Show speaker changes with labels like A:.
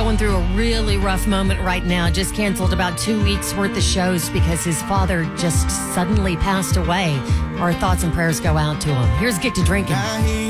A: going through a really rough moment right now. Just canceled about 2 weeks worth of shows because his father just suddenly passed away. Our thoughts and prayers go out to him. Here's Get to Drinking.